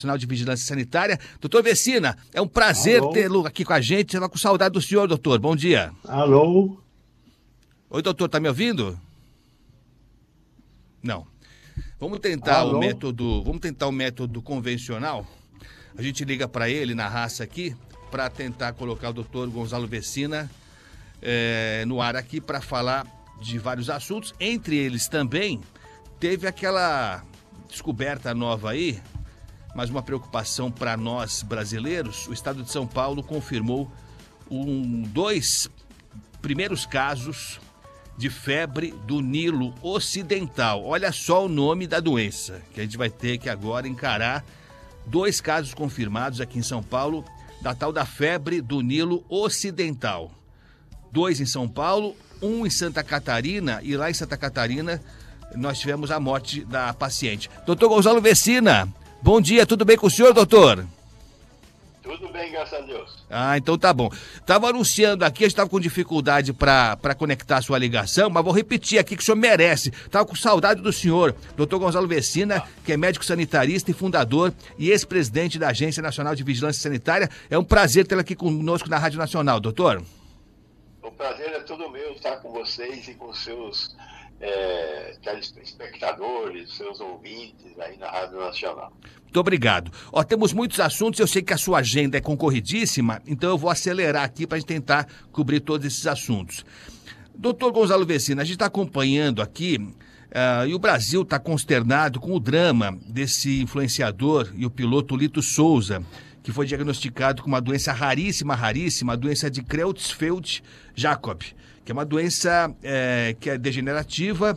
Nacional de Vigilância Sanitária. Doutor Vecina, é um prazer tê-lo aqui com a gente. Estava com saudade do senhor, doutor. Bom dia. Alô? Oi, doutor, tá me ouvindo? Não. Vamos tentar o método convencional. A gente liga para ele na raça aqui para tentar colocar o doutor Gonzalo Vecina no ar aqui para falar de vários assuntos. Entre eles também teve aquela descoberta nova aí, mas uma preocupação para nós brasileiros. O estado de São Paulo confirmou dois primeiros casos de febre do Nilo Ocidental. Olha só o nome da doença, que a gente vai ter que agora encarar. 2 casos confirmados aqui em São Paulo da tal da febre do Nilo Ocidental. 2 em São Paulo, 1 em Santa Catarina, e lá em Santa Catarina nós tivemos a morte da paciente. Doutor Gonzalo Vecina, bom dia, tudo bem com o senhor, doutor? Tudo bem, graças a Deus. Ah, então tá bom. Estava anunciando aqui, a gente estava com dificuldade para conectar a sua ligação, mas vou repetir aqui que o senhor merece. Estava com saudade do senhor, doutor Gonzalo Vecina, que é médico sanitarista e fundador e ex-presidente da Agência Nacional de Vigilância Sanitária. É um prazer tê-lo aqui conosco na Rádio Nacional, doutor. O prazer é todo meu estar com vocês e com seus telespectadores, seus ouvintes aí na Rádio Nacional. Muito obrigado. Temos muitos assuntos, eu sei que a sua agenda é concorridíssima, então eu vou acelerar aqui para a gente tentar cobrir todos esses assuntos. Doutor Gonzalo Vecina, a gente está acompanhando aqui e o Brasil está consternado com o drama desse influenciador e o piloto Lito Souza, que foi diagnosticado com uma doença raríssima, a doença de Creutzfeldt-Jakob, que é uma doença que é degenerativa,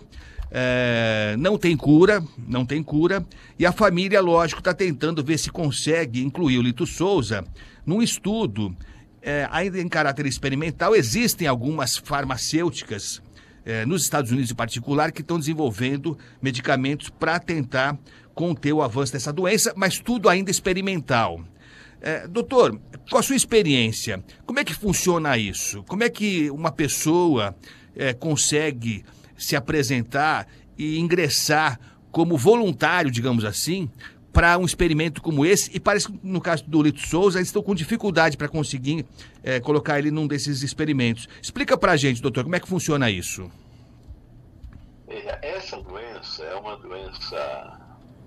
não tem cura, e a família, lógico, está tentando ver se consegue incluir o Lito Souza num estudo, ainda em caráter experimental. Existem algumas farmacêuticas, nos Estados Unidos em particular, que estão desenvolvendo medicamentos para tentar conter o avanço dessa doença, mas tudo ainda experimental. Doutor, com a sua experiência, como é que funciona isso? Como é que uma pessoa consegue se apresentar e ingressar como voluntário, digamos assim, para um experimento como esse? E parece que no caso do Lito Souza, eles estão com dificuldade para conseguir colocar ele num desses experimentos. Explica para a gente, doutor, como é que funciona isso? Essa doença é uma doença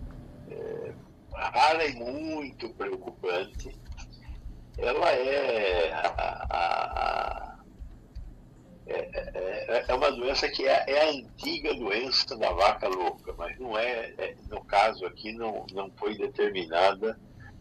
rara e muito preocupante. Ela é uma doença que é a antiga doença da vaca louca, mas não no caso aqui não foi determinada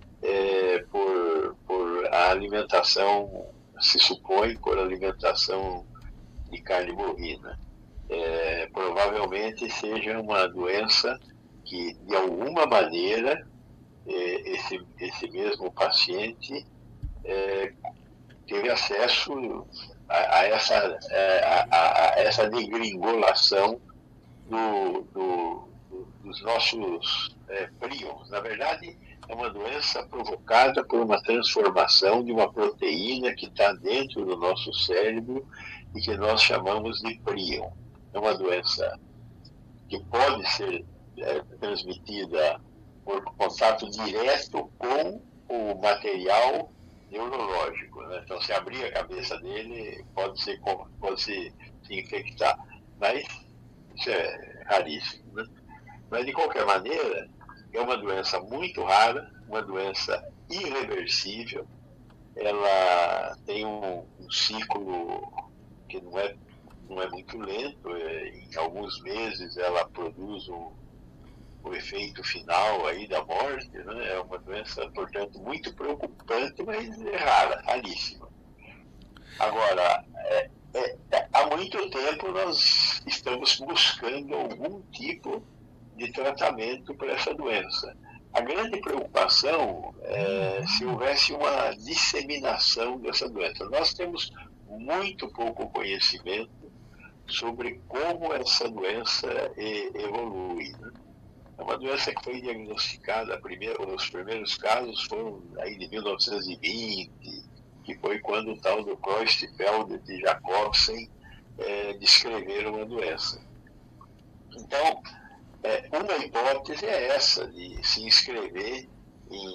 por a alimentação, se supõe, por alimentação de carne bovina. Provavelmente seja uma doença que, de alguma maneira, esse mesmo paciente teve acesso a essa degringolação dos nossos príons. Na verdade, é uma doença provocada por uma transformação de uma proteína que está dentro do nosso cérebro e que nós chamamos de príon. É uma doença que pode ser transmitida por contato direto com o material neurológico, né? Então, se abrir a cabeça dele, pode se infectar. Mas isso é raríssimo, né? Mas, de qualquer maneira, é uma doença muito rara, uma doença irreversível. Ela tem um ciclo que não é muito lento. Em alguns meses ela produz o efeito final aí da morte, né? É uma doença, portanto, muito preocupante, mas rara, raríssima. Agora, há muito tempo nós estamos buscando algum tipo de tratamento para essa doença. A grande preocupação é se houvesse uma disseminação dessa doença. Nós temos muito pouco conhecimento sobre como essa doença evolui, né? É uma doença que foi diagnosticada, os primeiros casos foram aí de 1920, que foi quando o tal do Creutzfeldt e Jacobsen descreveram a doença. Então, uma hipótese é essa, de se inscrever em